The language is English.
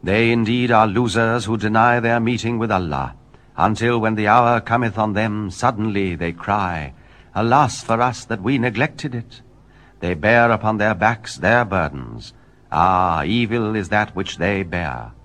They indeed are losers who deny their meeting with Allah, until when the hour cometh on them, suddenly they cry, Alas for us that we neglected it! They bear upon their backs their burdens. Ah, evil is that which they bear.